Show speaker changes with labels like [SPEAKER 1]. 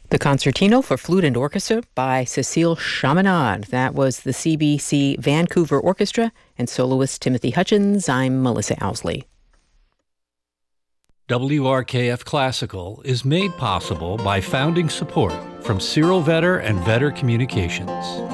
[SPEAKER 1] The Concertino for Flute and Orchestra by Cécile Chaminade. That was the CBC Vancouver Orchestra and soloist Timothy Hutchins. I'm Melissa Owsley.
[SPEAKER 2] WRKF Classical is made possible by founding support from Cyril Vetter and Vetter Communications.